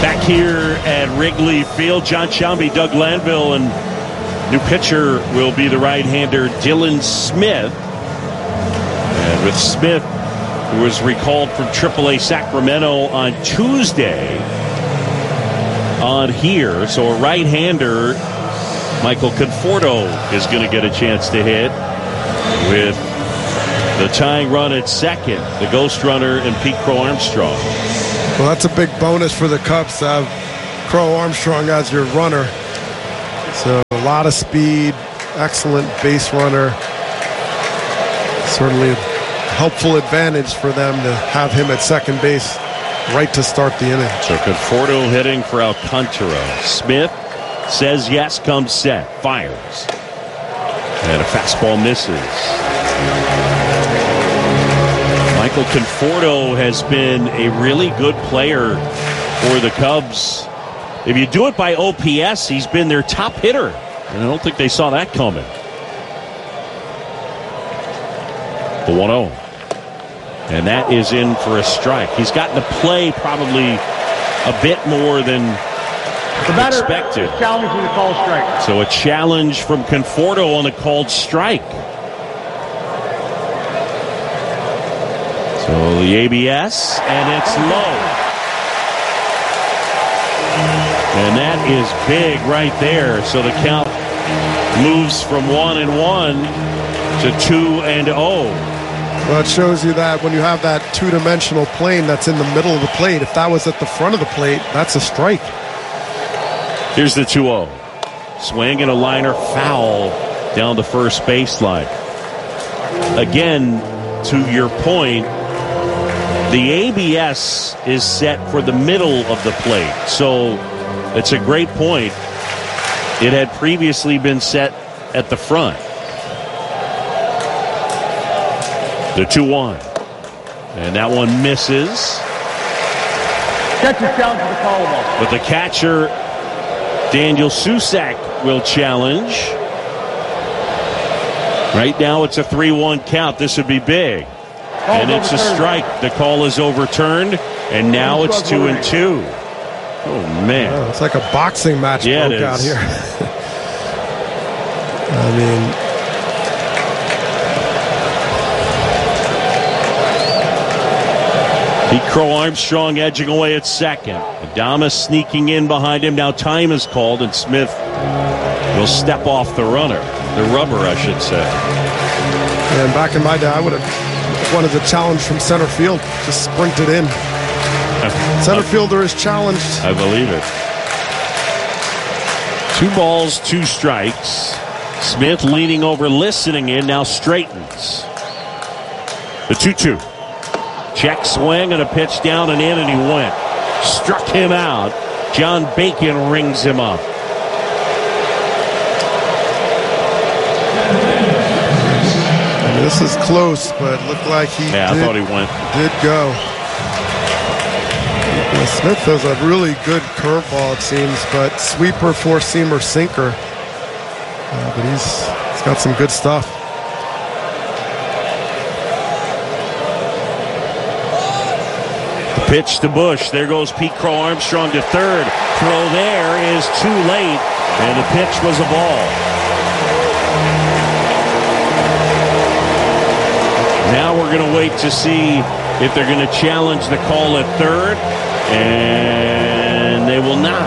Back here at Wrigley Field, John Shelby, Doug Lanville, and new pitcher will be the right-hander Dylan Smith. And with Smith, who was recalled from AAA Sacramento on Tuesday, on here, so a right-hander, Michael Conforto, is going to get a chance to hit with the tying run at second, the ghost runner, and Pete Crow Armstrong. Well, that's a big bonus for the Cubs to have Crow Armstrong as your runner. So a lot of speed, excellent base runner. Certainly a helpful advantage for them to have him at second base right to start the inning. So Conforto hitting for Alcantara. Smith says yes, comes set, fires. And a fastball misses. Michael Conforto has been a really good player for the Cubs. If you do it by OPS, he's been their top hitter. And I don't think they saw that coming. The 1-0. And that is in for a strike. He's gotten to play probably a bit more than expected. Challenging the call strike. So a challenge from Conforto on a called strike. So the ABS, and it's low. And that is big right there. So the count moves from 1-1 to 2-0. Well, it shows you that when you have that two-dimensional plane that's in the middle of the plate, if that was at the front of the plate, that's a strike. Here's the 2-0. Swing and a liner foul down the first baseline. Again, to your point, the ABS is set for the middle of the plate. So it's a great point. It had previously been set at the front. The 2-1. And that one misses. Catcher challenges the call ball. But the catcher, Daniel Susac, will challenge. Right now it's a 3-1 count. This would be big. And it's a strike. The call is overturned, and now it's 2-2. Oh, man. Oh, it's like a boxing match broke out here. I mean, Pete Crow Armstrong edging away at second. Adames sneaking in behind him. Now time is called, and Smith will step off the runner. The rubber, I should say. And back in my day, I would have wanted a challenge from center field. Just sprinted in. Center fielder is challenged. I believe it. 2 balls, 2 strikes. Smith leaning over, listening in, now straightens. The 2-2. Check swing and a pitch down and in, and he went. Struck him out. John Bacon rings him up. This is close, but it looked like he I thought he went. Did go. Smith has a really good curveball, it seems, but sweeper, four-seamer, sinker. But he's got some good stuff. The pitch to Bush. There goes Pete Crow Armstrong to third. Throw there is too late, and the pitch was a ball. Now we're going to wait to see if they're going to challenge the call at third, and they will not.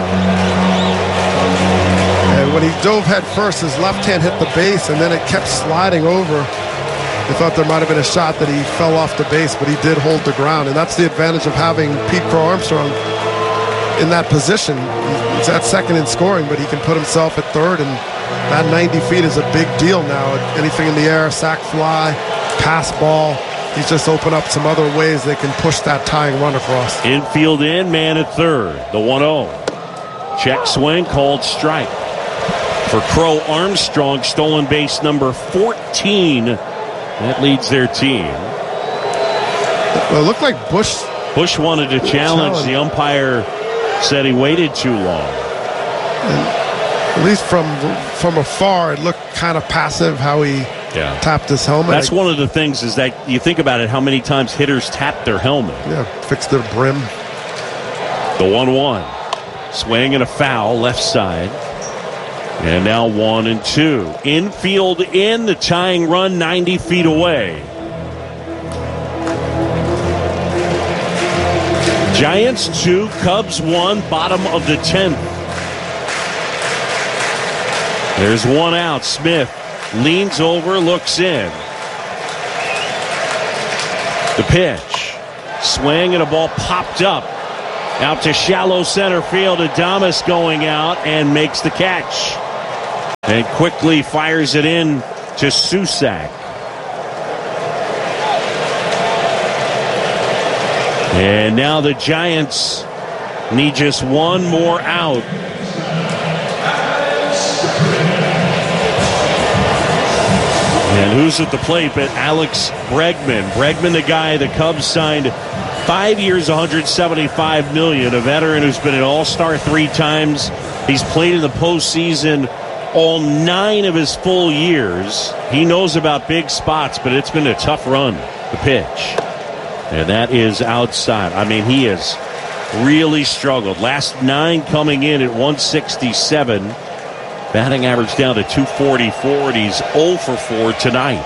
And when he dove head first, his left hand hit the base, and then it kept sliding over. They thought there might have been a shot that he fell off the base, but he did hold the ground, and that's the advantage of having Pete Crow Armstrong in that position. He's at second in scoring, but he can put himself at third, and that 90 feet is a big deal now. Anything in the air, sac fly, pass ball. He's just opened up some other ways they can push that tying run across. Infield in, man at third. The 1-0. Check swing, called strike. For Crow Armstrong, stolen base number 14. That leads their team. Well, it looked like Bush wanted to challenge. The umpire said he waited too long. And at least from afar, it looked kind of passive how he tapped his helmet. That's one of the things is that you think about it, how many times hitters tap their helmet. Yeah, fix their brim. The 1-1. Swing and a foul, left side. And now 1-2. Infield in, the tying run 90 feet away. Giants 2, Cubs 1, bottom of the 10th. There's one out. Smith leans over, looks in. The pitch. Swing and a ball popped up. Out to shallow center field. Adames going out and makes the catch. And quickly fires it in to Susac. And now the Giants need just one more out. And who's at the plate but Alex Bregman. Bregman, the guy the Cubs signed 5 years, $175 million. A veteran who's been an all-star 3 times. He's played in the postseason all 9 of his full years. He knows about big spots, but it's been a tough run. The pitch. And that is outside. I mean, he has really struggled. Last 9 coming in at 167. Batting average down to 244, and he's 0 for 4 tonight.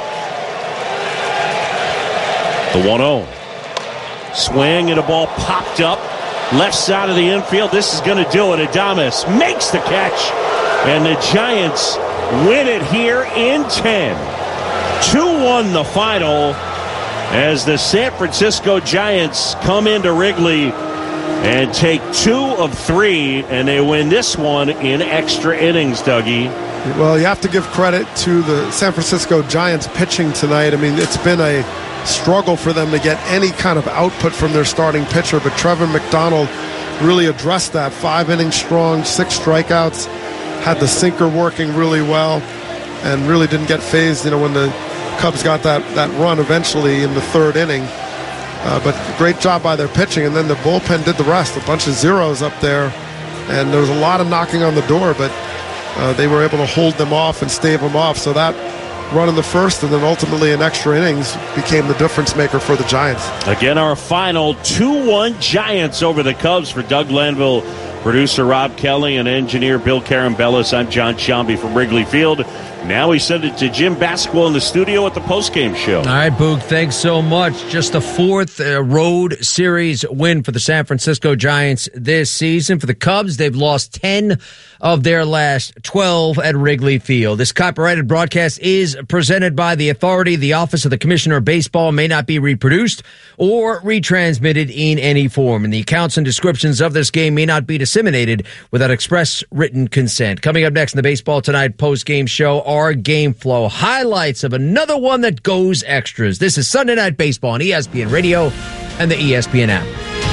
The 1-0. Swing and a ball popped up. Left side of the infield. This is going to do it. Adames makes the catch. And the Giants win it here in 10. 2-1 the final as the San Francisco Giants come into Wrigley and take 2 of 3, and they win this one in extra innings, Dougie. Well, you have to give credit to the San Francisco Giants pitching tonight. I mean, it's been a struggle for them to get any kind of output from their starting pitcher, but Trevor McDonald really addressed that. 5 innings strong, 6 strikeouts, had the sinker working really well, and really didn't get phased, when the Cubs got that run eventually in the 3rd inning. But great job by their pitching, and then the bullpen did the rest. A bunch of zeros up there, and there was a lot of knocking on the door, but they were able to hold them off and stave them off. So that run in the first and then ultimately in extra innings became the difference maker for the Giants. Again, our final 2-1 Giants over the Cubs. For Doug Lanville, producer Rob Kelly, and engineer Bill Carambellis, I'm John Sciambi from Wrigley Field. Now we send it to Jim Basquill in the studio at the postgame show. All right, Boog, thanks so much. Just the 4th road series win for the San Francisco Giants this season. For the Cubs, they've lost 10 of their last 12 at Wrigley Field. This copyrighted broadcast is presented by the Authority. The Office of the Commissioner of Baseball may not be reproduced or retransmitted in any form, and the accounts and descriptions of this game may not be disseminated without express written consent. Coming up next in the Baseball Tonight postgame show, our game flow highlights of another one that goes extras. This is Sunday Night Baseball on ESPN Radio and the ESPN app.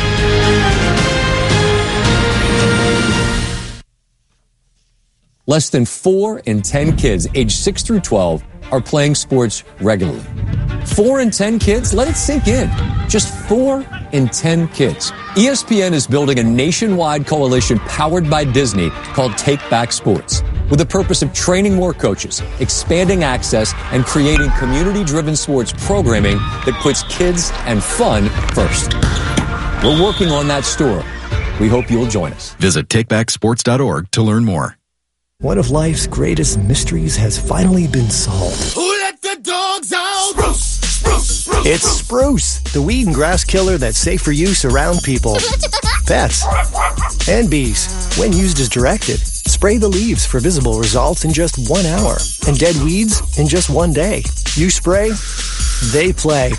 Less than 4 in 10 kids aged 6 through 12 are playing sports regularly. 4 in 10 kids? Let it sink in. Just 4 in 10 kids. ESPN is building a nationwide coalition powered by Disney called Take Back Sports, with the purpose of training more coaches, expanding access, and creating community-driven sports programming that puts kids and fun first. We're working on that story. We hope you'll join us. Visit takebacksports.org to learn more. One of life's greatest mysteries has finally been solved. Who let the dogs out? Spruce, spruce, spruce. It's Spruce, the weed and grass killer that's safe for use around people, pets, and bees. When used as directed, spray the leaves for visible results in just 1 hour, and dead weeds in just 1 day. You spray, they play.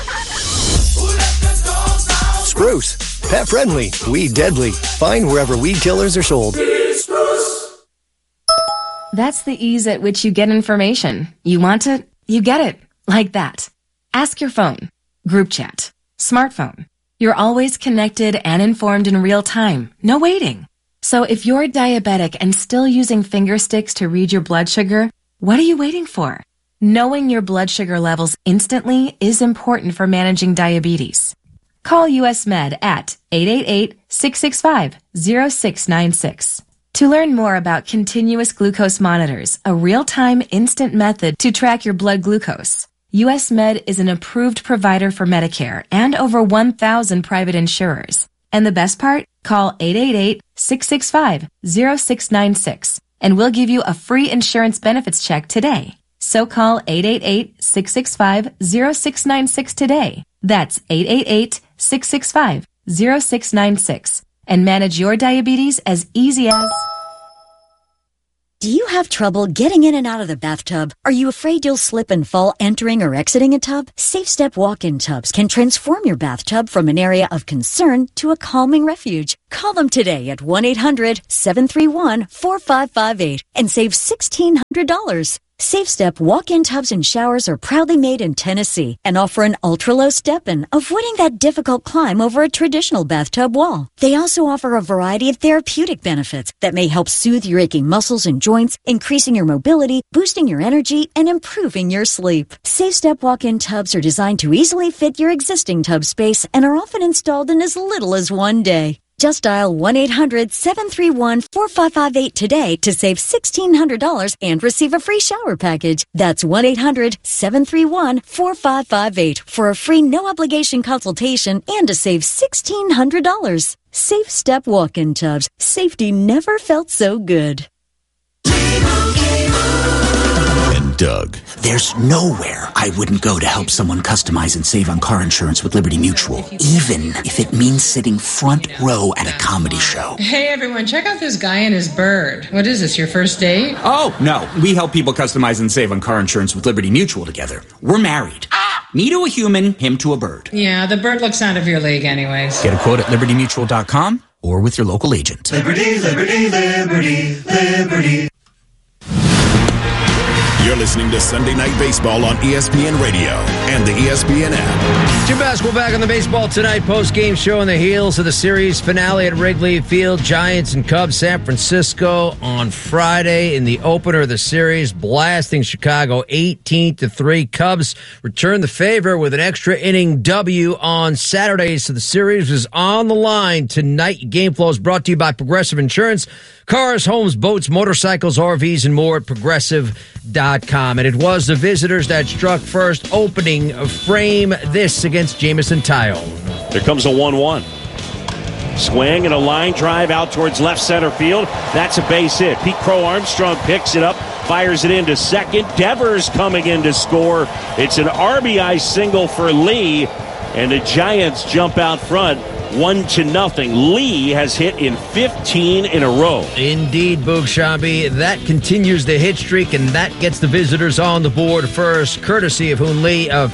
Spruce, pet friendly, weed deadly. Find wherever weed killers are sold. That's the ease at which you get information. You want it, you get it. Like that. Ask your phone. Group chat. Smartphone. You're always connected and informed in real time. No waiting. So if you're diabetic and still using finger sticks to read your blood sugar, what are you waiting for? Knowing your blood sugar levels instantly is important for managing diabetes. Call US Med at 888-665-0696. To learn more about continuous glucose monitors, a real-time instant method to track your blood glucose, US Med is an approved provider for Medicare and over 1,000 private insurers. And the best part? Call 888-665-0696 and we'll give you a free insurance benefits check today. So call 888-665-0696 today. That's 888-665-0696 and manage your diabetes as easy as... Do you have trouble getting in and out of the bathtub? Are you afraid you'll slip and fall entering or exiting a tub? SafeStep walk-in tubs can transform your bathtub from an area of concern to a calming refuge. Call them today at 1-800-731-4558 and save $1,600. SafeStep walk-in tubs and showers are proudly made in Tennessee and offer an ultra-low step-in, avoiding that difficult climb over a traditional bathtub wall. They also offer a variety of therapeutic benefits that may help soothe your aching muscles and joints, increasing your mobility, boosting your energy, and improving your sleep. SafeStep walk-in tubs are designed to easily fit your existing tub space and are often installed in as little as one day. Just dial 1-800-731-4558 today to save $1,600 and receive a free shower package. That's 1-800-731-4558 for a free no-obligation consultation and to save $1,600. SafeStep walk-in tubs. Safety never felt so good. Doug. There's nowhere I wouldn't go to help someone customize and save on car insurance with Liberty Mutual, even if it means sitting front row at a comedy show. Hey everyone, check out this guy and his bird. What is this, your first date? Oh, no. We help people customize and save on car insurance with Liberty Mutual together. We're married. Me to a human, him to a bird. Yeah, the bird looks out of your league anyways. Get a quote at libertymutual.com or with your local agent. Liberty, liberty, liberty, liberty. You're listening to Sunday Night Baseball on ESPN Radio and the ESPN app. Jim Basketball back on the Baseball Tonight post-game show on the heels of the series finale at Wrigley Field. Giants and Cubs, San Francisco on Friday in the opener of the series, blasting Chicago 18-3. Cubs return the favor with an extra inning W on Saturday, so the series was on the line tonight. Game Flow is brought to you by Progressive Insurance. Cars, homes, boats, motorcycles, RVs, and more at Progressive.com. And it was the visitors that struck first, opening frame this against Jameson Tyone. Here comes a 1-1. Swing and a line drive out towards left center field. That's a base hit. Pete Crow Armstrong picks it up, fires it into second. Devers coming in to score. It's an RBI single for Lee, and the Giants jump out front 1-0. Lee has hit in 15 in a row. Indeed, Boog Shambi. That continues the hit streak, and that gets the visitors on the board first, courtesy of Hoon Lee, of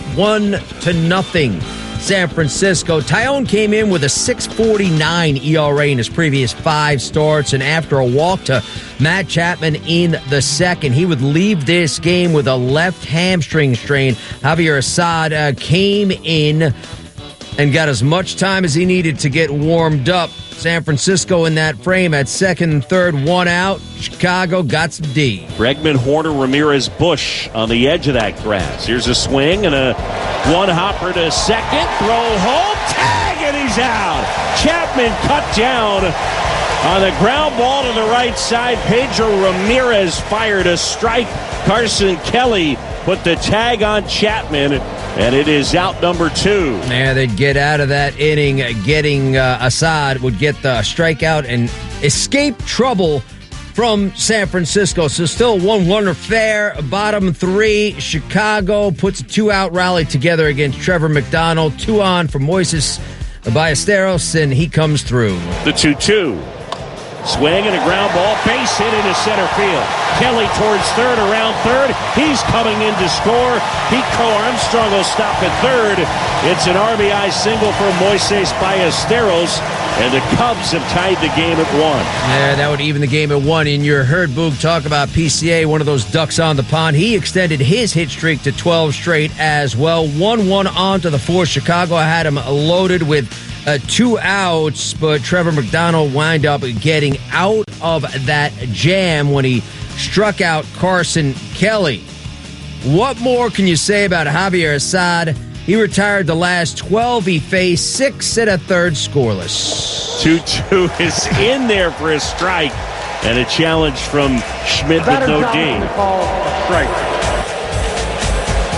1-0. San Francisco. Tyone came in with a 6.49 ERA in his previous 5 starts, and after a walk to Matt Chapman in the second, he would leave this game with a left hamstring strain. Javier Assad came in and got as much time as he needed to get warmed up. San Francisco in that frame at second and third, 1 out. Chicago got some D. Bregman, Horner, Ramirez, Bush on the edge of that grass. Here's a swing and a one-hopper to second. Throw home, tag, and he's out. Chapman cut down on the ground ball to the right side. Pedro Ramirez fired a strike. Carson Kelly put the tag on Chapman, and it is out number 2. Yeah, they'd get out of that inning. Getting Assad would get the strikeout and escape trouble from San Francisco. So still 1-1 affair. Bottom 3, Chicago puts a 2-out rally together against Trevor McDonald. 2 on for Moises Ballesteros, and he comes through. The 2-2. Swing and a ground ball, base hit into center field. Kelly towards third, around third. He's coming in to score. Pete Crow Armstrong will stop at third. It's an RBI single for Moises Ballesteros, and the Cubs have tied the game at 1. Yeah, that would even the game at 1. And you heard Boog talk about PCA, one of those ducks on the pond. He extended his hit streak to 12 straight as well. 1-1 on to the 4th. Chicago had him loaded with 2 outs, but Trevor McDonald wound up getting out of that jam when he struck out Carson Kelly. What more can you say about Javier Assad? He retired the last 12 he faced, 6 1/3 scoreless. 2-2 is in there for a strike, and a challenge from Schmidt with no D.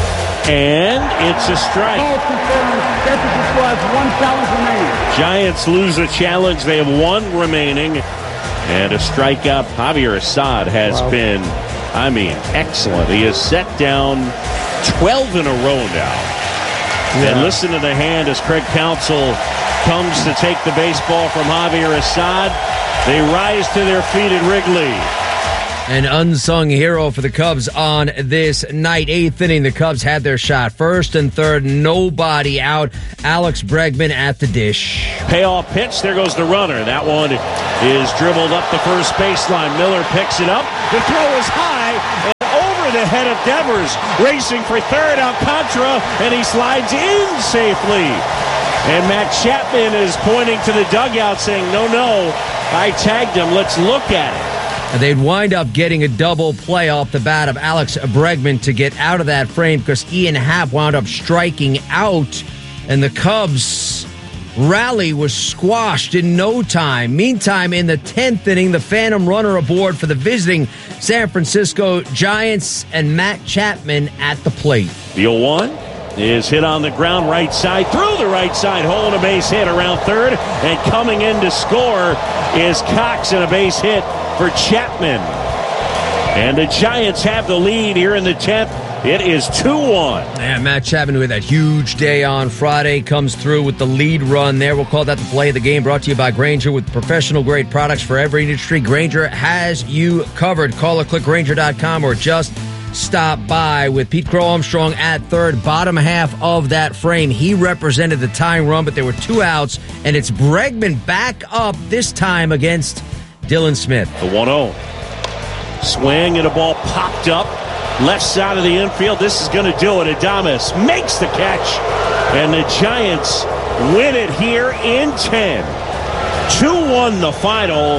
And it's a strike. All confirmed. Championship squad has 1 challenge remaining. Giants lose a challenge. They have 1 remaining. And a strikeout. Javier Assad has been, excellent. He has set down 12 in a row now. Yeah. And listen to the hand as Craig Counsell comes to take the baseball from Javier Assad. They rise to their feet at Wrigley. An unsung hero for the Cubs on this night. 8th inning, the Cubs had their shot. 1st and 3rd, nobody out. Alex Bregman at the dish. Payoff pitch. There goes the runner. That one is dribbled up the first baseline. Miller picks it up. The throw is high and over the head of Devers. Racing for 3rd, Alcantara, and he slides in safely. And Matt Chapman is pointing to the dugout saying, no, I tagged him. Let's look at it. They'd wind up getting a double play off the bat of Alex Bregman to get out of that frame because Ian Happ wound up striking out, and the Cubs' rally was squashed in no time. Meantime, in the 10th inning, the phantom runner aboard for the visiting San Francisco Giants, and Matt Chapman at the plate. The 0-1 is hit on the ground, right side, through the right side hole, and a base hit around 3rd, and coming in to score is Cox, and a base hit for Chapman. And the Giants have the lead here in the 10th. It is 2-1. And Matt Chapman, with that huge day on Friday, comes through with the lead run there. We'll call that the play of the game, brought to you by Grainger. With professional-grade products for every industry, Grainger has you covered. Call or click Grainger.com or just stop by. With Pete Crow Armstrong at 3rd, bottom half of that frame. He represented the tying run, but there were 2 outs, and it's Bregman back up, this time against Dylan Smith. The 1-0. Swing and a ball popped up. Left side of the infield. This is going to do it. Adames makes the catch. And the Giants win it here in 10. 2-1 the final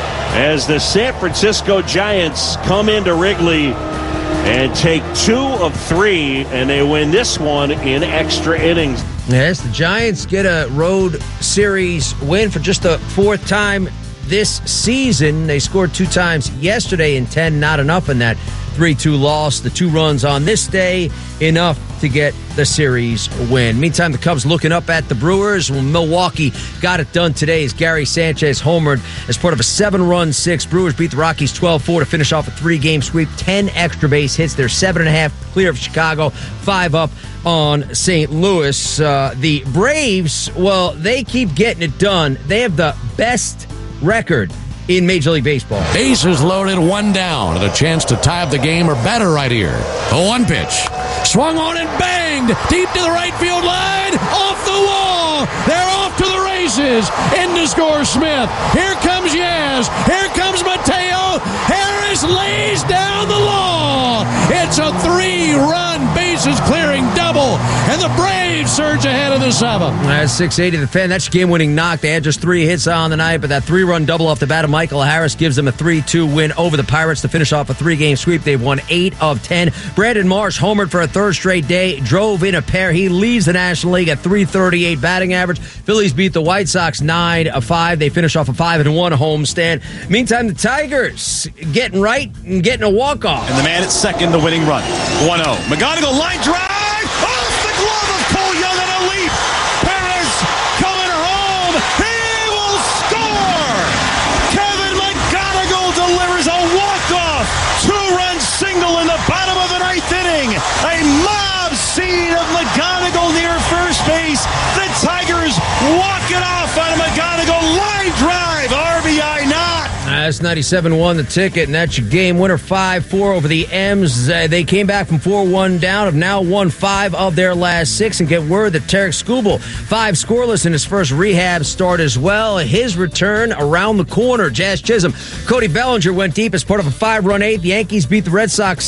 as the San Francisco Giants come into Wrigley and take 2 of 3, and they win this one in extra innings. Yes, the Giants get a road series win for just the 4th time this season. They scored 2 times yesterday in 10, not enough in that 3-2 loss. The 2 runs on this day, enough to get the series win. Meantime, the Cubs looking up at the Brewers. Well, Milwaukee got it done today as Gary Sanchez homered as part of a 7-run 6. Brewers beat the Rockies 12-4 to finish off a 3-game sweep. 10 extra base hits. They're 7.5 clear of Chicago, 5 up on St. Louis. The Braves, well, they keep getting it done. They have the best record in Major League Baseball. Bases loaded, 1 down, and a chance to tie up the game or better right here. The 1 pitch. Swung on and banged deep to the right field line. Off the wall. They're off to the races. In to score Smith. Here comes Yaz. Here comes Mateo. Harris lays down the law. It's a 3-run bases clearing double, and the Braves surge ahead of the 7th. That's 680 the Fan. That's your game-winning knock. They had just 3 hits on the night, but that 3-run double off the bat of Michael Harris gives them a 3-2 win over the Pirates to finish off a 3-game sweep. They've won 8 of 10. Brandon Marsh homered for a 3rd straight day, drove in a pair. He leads the National League at .338 batting average. Phillies beat the White Sox 9 of 5. They finish off a 5-1 homestand. Meantime, the Tigers getting right and getting a walk-off. And the man at second, the winning run. 1-0. McGonigal line drive off the glove of Cole Young on a leap. Perez coming home. He will score. Kevin McGonigal delivers a walk-off 2-run single in the bottom of the 9th inning. A mob scene of McGonigal near first base. The Tigers walk it off on a McGonigal line drive. RBI not. That's 97-1 the ticket, and that's your game winner, 5-4 over the M's. They came back from 4-1 down, have now won 5 of their last 6, and get word that Tarek Skubal, 5 scoreless in his first rehab start as well. His return around the corner. Jazz Chisholm, Cody Bellinger went deep as part of a 5-run 8th. The Yankees beat the Red Sox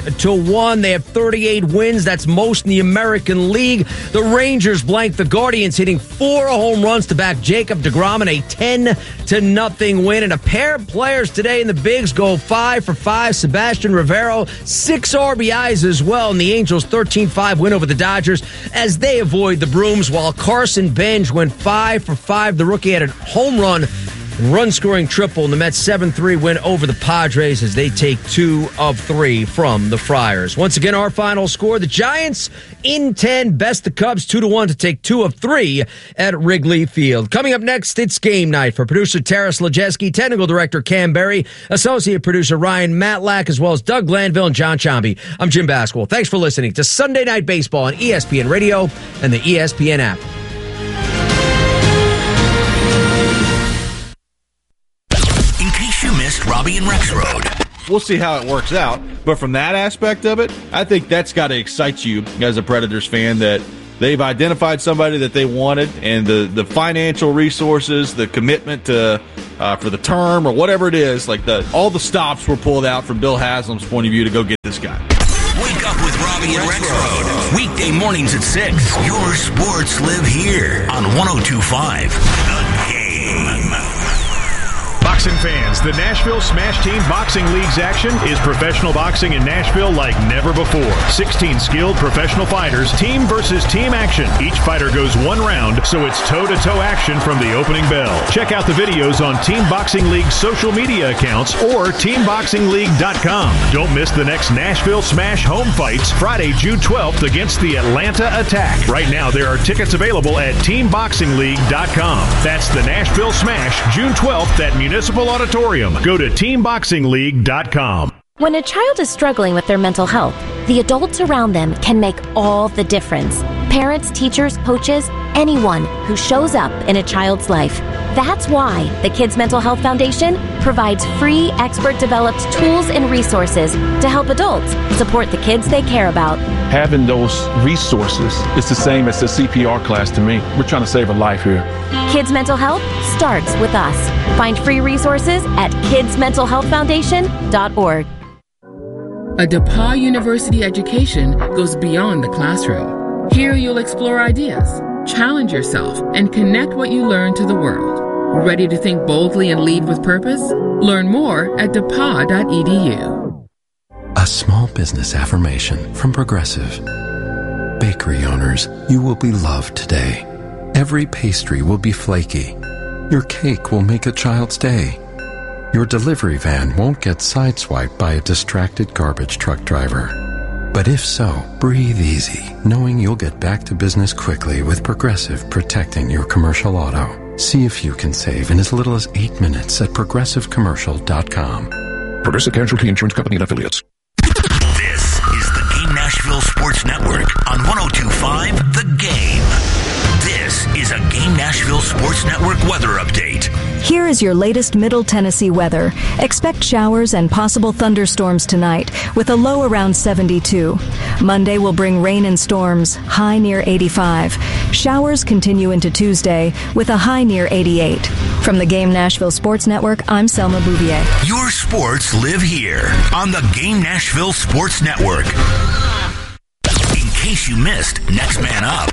6-1. They have 38 wins. That's most in the American League. The Rangers blanked the Guardians, hitting 4 home runs to back Jacob deGrom in a 10-0 win. And a pair of players today in the Bigs go 5 for 5. Sebastian Rivero, 6 RBIs as well. And the Angels 13-5 win over the Dodgers as they avoid the Brooms, while Carson Bench went 5 for 5. The rookie had a home run run-scoring triple in the Mets' 7-3 win over the Padres as they take 2 of 3 from the Friars. Once again, our final score, the Giants in 10 best the Cubs 2-1 to take 2 of 3 at Wrigley Field. Coming up next, it's game night for producer Taras Lajeski, technical director Cam Berry, associate producer Ryan Matlack, as well as Doug Glanville and John Chambi. I'm Jim Basquel. Thanks for listening to Sunday Night Baseball on ESPN Radio and the ESPN app. Robbie and Rex Road. We'll see how it works out, but from that aspect of it, I think that's got to excite you as a Predators fan, that they've identified somebody that they wanted, and the financial resources, the commitment to for the term or whatever it is, like all the stops were pulled out from Bill Haslam's point of view to go get this guy. Wake up with Robbie and Rex Road. Weekday mornings at 6. Your sports live here on 102.5 The Game. Boxing fans, the Nashville Smash Team Boxing League's action is professional boxing in Nashville like never before. 16 skilled professional fighters, team versus team action. Each fighter goes one round, so it's toe-to-toe action from the opening bell. Check out the videos on Team Boxing League's social media accounts or TeamBoxingLeague.com. Don't miss the next Nashville Smash home fights Friday, June 12th against the Atlanta Attack. Right now, there are tickets available at TeamBoxingLeague.com. That's the Nashville Smash, June 12th at Municipal Auditorium. Go to TeamBoxingLeague.com. When a child is struggling with their mental health, the adults around them can make all the difference. Parents, teachers, coaches, anyone who shows up in a child's life. That's why the Kids Mental Health Foundation provides free, expert-developed tools and resources to help adults support the kids they care about. Having those resources is the same as the CPR class to me. We're trying to save a life here. Kids Mental Health starts with us. Find free resources at kidsmentalhealthfoundation.org. A DePauw University education goes beyond the classroom. Here you'll explore ideas, challenge yourself, and connect what you learn to the world. Ready to think boldly and lead with purpose? Learn more at DePauw.edu. A small business affirmation from Progressive. Bakery owners, you will be loved today. Every pastry will be flaky. Your cake will make a child's day. Your delivery van won't get sideswiped by a distracted garbage truck driver. But if so, breathe easy, knowing you'll get back to business quickly with Progressive protecting your commercial auto. See if you can save in as little as 8 minutes at progressivecommercial.com. Progressive Casualty Insurance Company and Affiliates. This is the Game Nashville Sports Network on 102.5 The Game. This is a Game Nashville Sports Network weather update. Here is your latest Middle Tennessee weather. Expect showers and possible thunderstorms tonight with a low around 72. Monday will bring rain and storms, high near 85. Showers continue into Tuesday with a high near 88. From the Game Nashville Sports Network, I'm Selma Bouvier. Your sports live here on the Game Nashville Sports Network. In case you missed Next Man Up.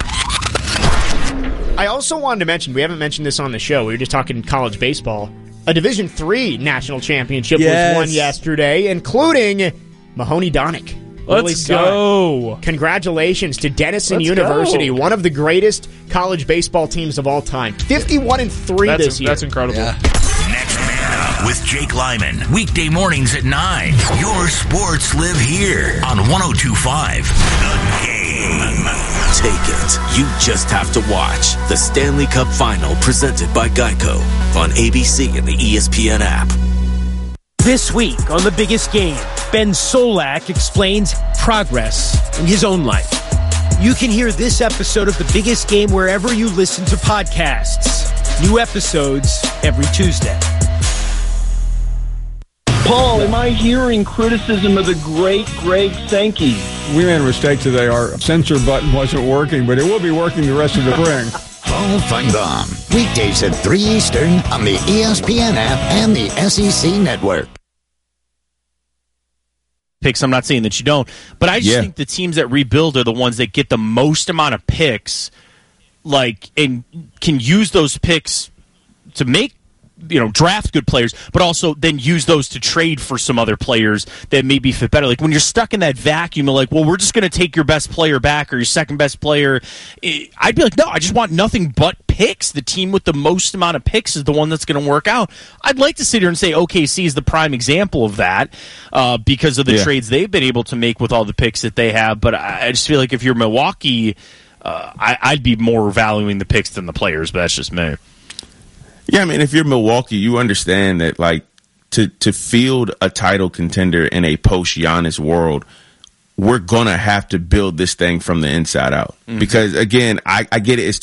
I also wanted to mention, we haven't mentioned this on the show, we were just talking college baseball. A Division III national championship was won yesterday, including Mahoney Donick. Let's go. Congratulations to Denison University, one of the greatest college baseball teams of all time. 51-3 this year. That's incredible. Yeah. Next Man Up with Jake Lyman. Weekday mornings at 9. Your sports live here on 102.5 The Game. Take it. You just have to watch the Stanley Cup Final presented by Geico on ABC and the ESPN app. This week on The Biggest Game, Ben Solak explains progress in his own life. You can hear this episode of The Biggest Game wherever you listen to podcasts. New episodes every Tuesday. Paul, am I hearing criticism of the great Greg Sankey? We made a mistake today. Our censor button wasn't working, but it will be working the rest of the spring. Paul Feinbaum, weekdays at 3 Eastern on the ESPN app and the SEC network. Picks, I'm not saying that you don't, but I just think the teams that rebuild are the ones that get the most amount of picks, and can use those picks to make draft good players, but also then use those to trade for some other players that maybe fit better. Like when you're stuck in that vacuum of like, well, we're just going to take your best player back or your second best player, I'd be like, no, I just want nothing but picks. The team with the most amount of picks is the one that's going to work out. I'd like to sit here and say OKC is the prime example of that because of the trades they've been able to make with all the picks that they have. But I just feel like if you're Milwaukee, I'd be more valuing the picks than the players, but that's just me. Yeah, I mean, if you're Milwaukee, you understand that, like, to field a title contender in a post-Giannis world, we're going to have to build this thing from the inside out. Mm-hmm. Because, again, I get it. It's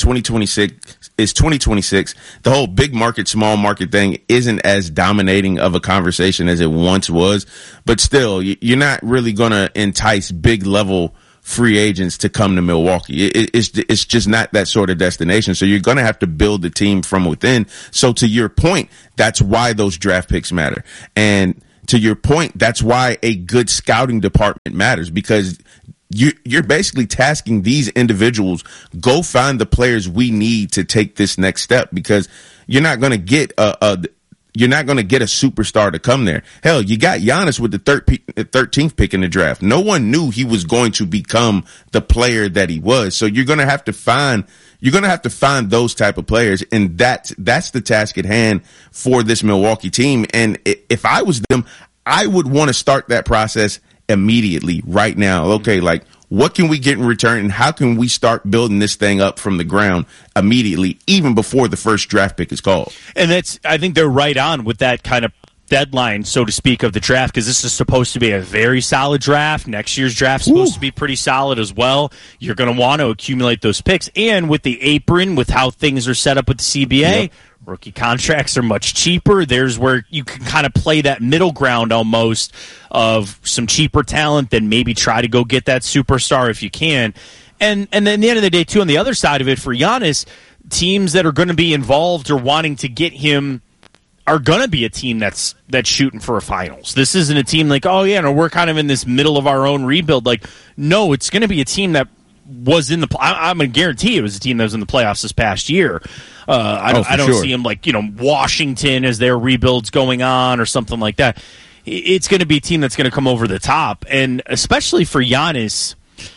2026. The whole big market, small market thing isn't as dominating of a conversation as it once was. But still, you're not really going to entice big-level free agents to come to Milwaukee. It's just not that sort of destination. So you're going to have to build the team from within. So to your point, that's why those draft picks matter. And to your point, that's why a good scouting department matters, because you're basically tasking these individuals, go find the players we need to take this next step, because you're not going to get you're not going to get a superstar to come there. Hell, you got Giannis with the 13th pick in the draft. No one knew he was going to become the player that he was. So you're going to have to find those type of players, and that's the task at hand for this Milwaukee team. And if I was them, I would want to start that process immediately, right now. Okay, like, what can we get in return, and how can we start building this thing up from the ground immediately, even before the first draft pick is called? And I think they're right on with that kind of deadline, so to speak, of the draft, because this is supposed to be a very solid draft. Next year's draft is supposed to be pretty solid as well. You're going to want to accumulate those picks. And with the apron, with how things are set up with the CBA, rookie contracts are much cheaper. There's where you can kind of play that middle ground almost of some cheaper talent, then maybe try to go get that superstar if you can. And then at the end of the day, too, on the other side of it, for Giannis, teams that are going to be involved or wanting to get him are going to be a team that's shooting for a finals. This isn't a team like, oh, yeah, no, we're kind of in this middle of our own rebuild. Like, no, it's going to be a team that was in the I'm going to guarantee it was a team that was in the playoffs this past year. I don't see them like, Washington as their rebuild's going on or something like that. It's going to be a team that's going to come over the top. And especially for Giannis,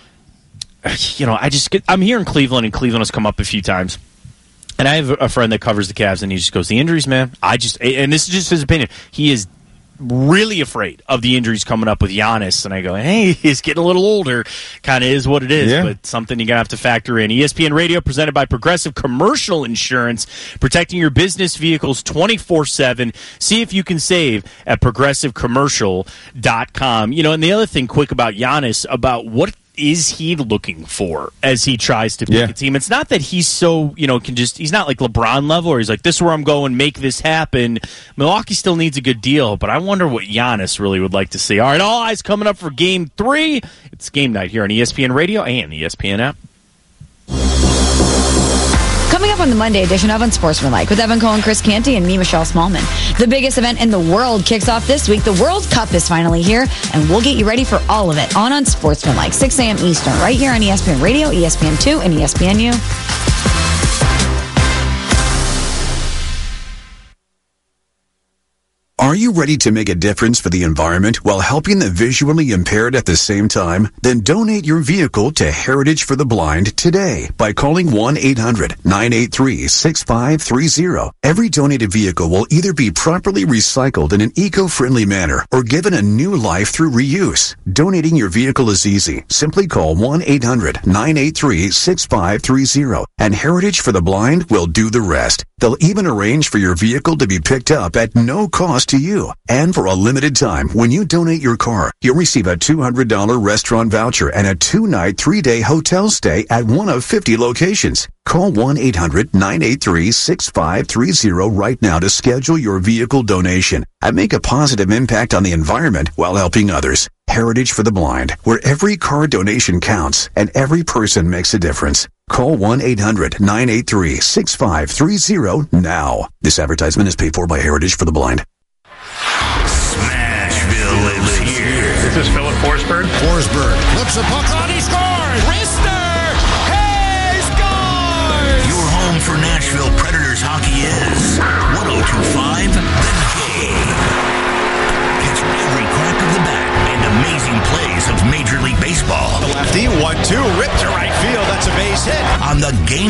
I'm here in Cleveland, and Cleveland has come up a few times. And I have a friend that covers the Cavs, and he just goes, the injuries, man. And this is just his opinion. He is really afraid of the injuries coming up with Giannis. And I go, hey, he's getting a little older. Kind of is what it is, but something you're going to have to factor in. ESPN Radio, presented by Progressive Commercial Insurance, protecting your business vehicles 24/7. See if you can save at progressivecommercial.com. And the other thing quick about Giannis, about what is he looking for as he tries to pick a team? It's not that he's so, he's not like LeBron level, or he's like, this is where I'm going, make this happen. Milwaukee still needs a good deal, but I wonder what Giannis really would like to see. All right, all eyes coming up for Game 3. It's game night here on ESPN Radio and the ESPN app. Coming up on the Monday edition of Unsportsmanlike with Evan Cohen, Chris Canty, and me, Michelle Smallman. The biggest event in the world kicks off this week. The World Cup is finally here, and we'll get you ready for all of it on Unsportsmanlike, 6 a.m. Eastern, right here on ESPN Radio, ESPN2, and ESPNU. Are you ready to make a difference for the environment while helping the visually impaired at the same time? Then donate your vehicle to Heritage for the Blind today by calling 1-800-983-6530. Every donated vehicle will either be properly recycled in an eco-friendly manner or given a new life through reuse. Donating your vehicle is easy. Simply call 1-800-983-6530 and Heritage for the Blind will do the rest. They'll even arrange for your vehicle to be picked up at no cost to you. And for a limited time, when you donate your car, you'll receive a $200 restaurant voucher and a 2-night, 3-day hotel stay at one of 50 locations. Call 1-800-983-6530 right now to schedule your vehicle donation and make a positive impact on the environment while helping others. Heritage for the Blind, where every car donation counts and every person makes a difference. Call 1-800-983-6530 now. This advertisement is paid for by Heritage for the Blind. Smashville lives here. This is Philip Forsberg. Forsberg flips a puck on, he scores! Rister! Hey, scores! Your home for Nashville Predators hockey is 102.5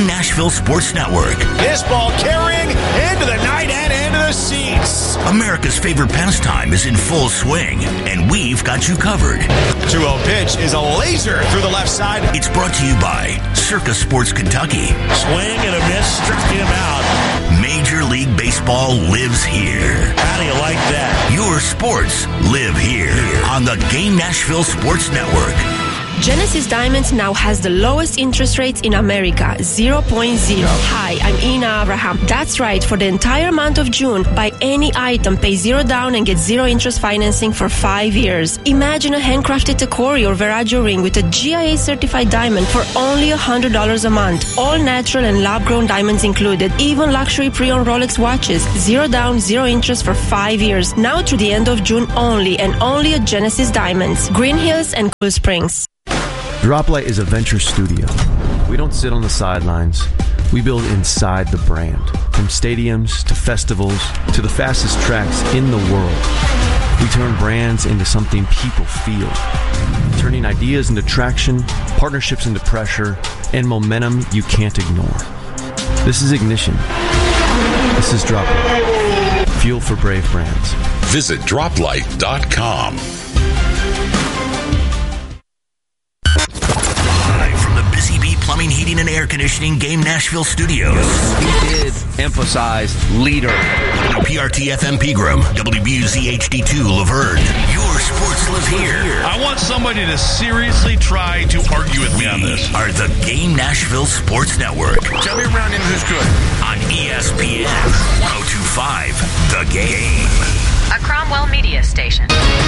Game Nashville Sports Network. This ball carrying into the night and into the seats. America's favorite pastime is in full swing, and we've got you covered. 2-0 pitch is a laser through the left side. It's brought to you by Circa Sports Kentucky. Swing and a miss, struck him out. Major League Baseball lives here. How do you like that? Your sports live here on the Game Nashville Sports Network. Genesis Diamonds now has the lowest interest rates in America, 0.0. Hi, I'm Ina Abraham. That's right, for the entire month of June, buy any item, pay $0 down and get 0 interest financing for 5 years. Imagine a handcrafted Tacori or Veragio ring with a GIA certified diamond for only $100 a month. All natural and lab-grown diamonds included, even luxury pre-owned Rolex watches. 0 down, 0 interest for 5 years. Now through the end of June only, and only at Genesis Diamonds, Green Hills and Cool Springs. Droplight is a venture studio. We don't sit on the sidelines. We build inside the brand. From stadiums to festivals to the fastest tracks in the world. We turn brands into something people feel. Turning ideas into traction, partnerships into pressure, and momentum you can't ignore. This is Ignition. This is Droplight. Fuel for brave brands. Visit droplight.com. Plumbing, Heating, and Air Conditioning Game Nashville Studios. He did emphasize leader. WPRT-FM Pegram, WBUZ-HD2 Laverne. Your sports live here. I want somebody to seriously try to argue with me on this. Are the Game Nashville Sports Network. Tell me around him who's good. On ESPN 102.5, The Game. A Cromwell Media Station.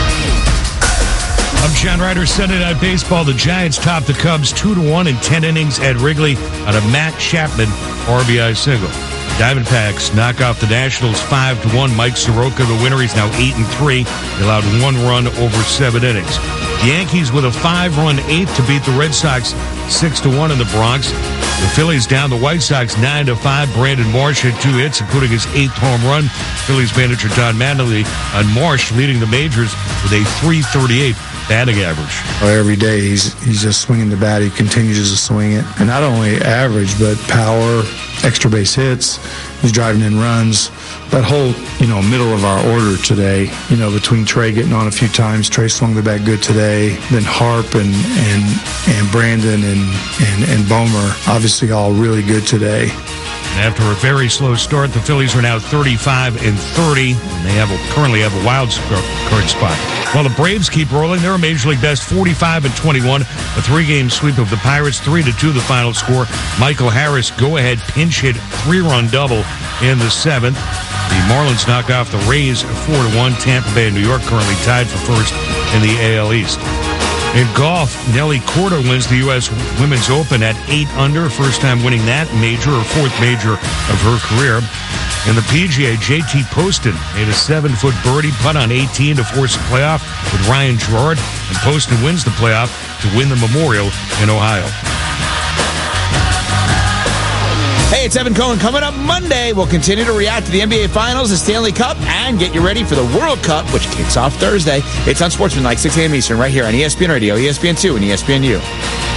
I'm John Ryder. Sunday Night Baseball. The Giants topped the Cubs 2-1 in 10 innings at Wrigley on a Matt Chapman RBI single. Diamondbacks knock off the Nationals 5-1. Mike Soroka, the winner. He's now 8-3. He allowed 1 run over 7 innings. The Yankees with a 5-run eighth to beat the Red Sox 6-1 in the Bronx. The Phillies down the White Sox 9-5. Brandon Marsh had 2 hits, including his 8th home run. Phillies manager Don Mattingly on Marsh leading the majors with a .338 batting average. Every day he's just swinging the bat. He continues to swing it. And not only average, but power, extra base hits. He's driving in runs. That whole, middle of our order today, between Trey getting on a few times, Trey swung the bat good today, then Harp and Brandon and Bomer, obviously all really good today. And after a very slow start, the Phillies are now 35-30, and they currently have a wild card spot. While the Braves keep rolling, they're a Major League best 45-21, a 3-game sweep of the Pirates, 3-2 the final score. Michael Harris go-ahead pinch hit 3-run double in the 7th. The Marlins knock off the Rays 4-1. Tampa Bay and New York currently tied for first in the AL East. In golf, Nelly Korda wins the U.S. Women's Open at 8 under, first time winning that major, or 4th major of her career. In the PGA, JT Poston made a 7-foot birdie putt on 18 to force a playoff with Ryan Gerard, and Poston wins the playoff to win the Memorial in Ohio. Hey, it's Evan Cohen. Coming up Monday, we'll continue to react to the NBA Finals, the Stanley Cup, and get you ready for the World Cup, which kicks off Thursday. It's on Sportsmanlike, 6 a.m. Eastern, right here on ESPN Radio, ESPN2, and ESPNU.